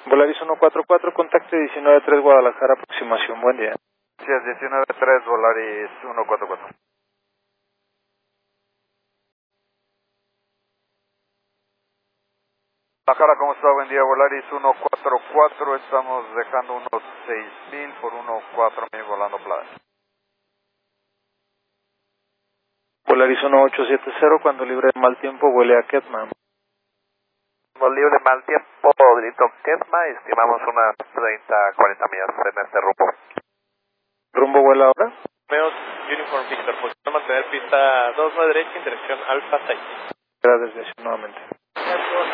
Volaris 144, contacto 19-3 Guadalajara, aproximación, buen día. Sí, es 19-3 Volaris 144. Guadalajara, ¿cómo está? Buen día, Volaris 144, estamos dejando unos 6000 por 14000 volando Playa. Volaris 1870, cuando libre de mal tiempo, vuele a Ketman. Cuando libre mal tiempo, Drito Ketma, estimamos unas 30-40 millas en este rumbo. ¿Rumbo vuela ahora? Meos Uniform Victor, posición mantener pista 29 derecha, interacción Alfa 6. Era desviación nuevamente.